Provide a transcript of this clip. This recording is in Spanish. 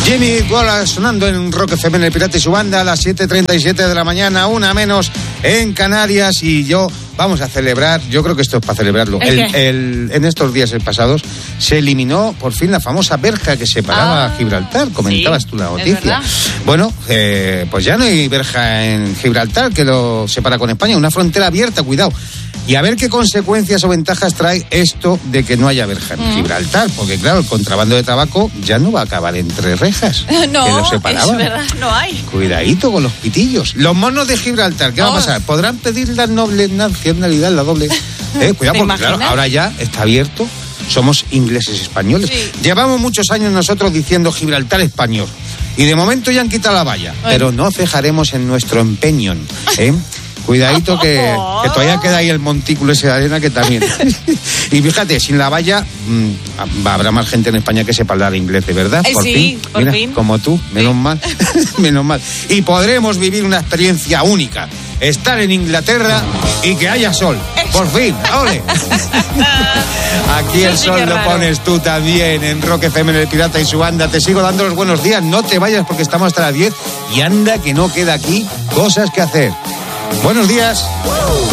Jimmy Wallace sonando en Rock FM, el Pirata y su banda, a las 7:37 de la mañana, una menos en Canarias. Y vamos a celebrar, yo creo que esto es para celebrarlo. En estos días pasados se eliminó por fin la famosa verja que separaba Gibraltar. Comentabas tú la noticia. Bueno, pues ya no hay verja en Gibraltar que lo separa con España, una frontera abierta, cuidado. Y a ver qué consecuencias o ventajas trae esto de que no haya verja en Gibraltar. Porque claro, el contrabando de tabaco ya no va a acabar entre rejas. No, que lo separaban. es verdad, no hay. Cuidadito con los pitillos. Los monos de Gibraltar, ¿qué va a pasar? ¿Podrán pedir la noble nacionalidad, la doble? Cuidado, porque claro, ahora ya está abierto. Somos ingleses españoles. Sí. Llevamos muchos años nosotros diciendo Gibraltar español. Y de momento ya han quitado la valla. Pero no cejaremos en nuestro empeño, Cuidadito que todavía queda ahí el montículo ese de arena que también. Y fíjate, sin la valla habrá más gente en España que sepa hablar inglés, de verdad. Por fin. Mira, como tú, menos mal. Menos mal. Y podremos vivir una experiencia única. Estar en Inglaterra y que haya sol. Por fin, ¡ole! Aquí el sol lo pones tú también en Rock FM, en el Pirata y su banda. Te sigo dando los buenos días. No te vayas porque estamos hasta las 10. Y anda que no queda aquí cosas que hacer. Buenos días.